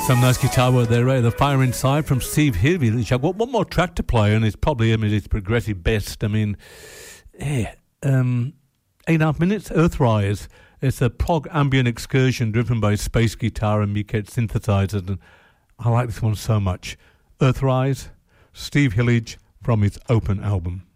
Some nice guitar work there, The Fire Inside from Steve Hillville. I've got one more track to play, and it's probably his progressive best. I mean, 8.5 minutes, Earthrise. It's a prog ambient excursion driven by space guitar and Miket synthesizers, and I like this one so much. Earthrise, Steve Hillage from his Open album.